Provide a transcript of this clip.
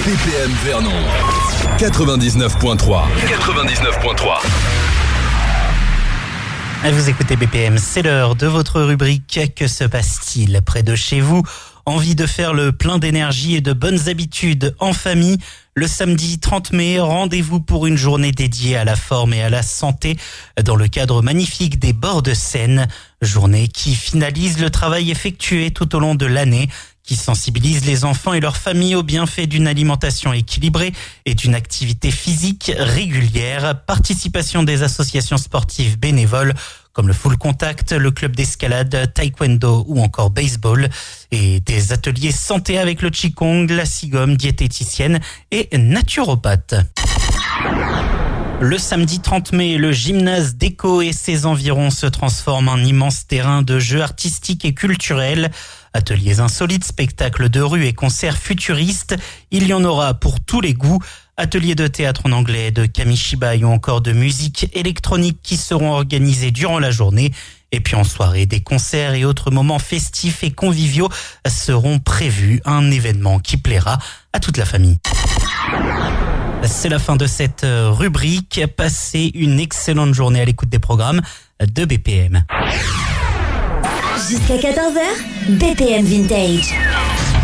BPM Vernon 99.3. Vous écoutez BPM, c'est l'heure de votre rubrique « Que se passe-t-il près de chez vous ?» Envie de faire le plein d'énergie et de bonnes habitudes en famille? Le samedi 30 mai, rendez-vous pour une journée dédiée à la forme et à la santé dans le cadre magnifique des bords de Seine. Journée qui finalise le travail effectué tout au long de l'année, qui sensibilise les enfants et leurs familles aux bienfaits d'une alimentation équilibrée et d'une activité physique régulière. Participation des associations sportives bénévoles comme le Full Contact, le club d'escalade, taekwondo ou encore baseball, et des ateliers santé avec le Qigong, la Qigong, diététicienne et naturopathe. Le samedi 30 mai, le gymnase d'Eco et ses environs se transforme en immense terrain de jeux artistiques et culturels. Ateliers insolites, spectacles de rue et concerts futuristes, il y en aura pour tous les goûts. Ateliers de théâtre en anglais, de kamishibai ou encore de musique électronique qui seront organisés durant la journée. Et puis en soirée, des concerts et autres moments festifs et conviviaux seront prévus. Un événement qui plaira à toute la famille. C'est la fin de cette rubrique. Passez une excellente journée à l'écoute des programmes de BPM. Jusqu'à 14h, BPM Vintage.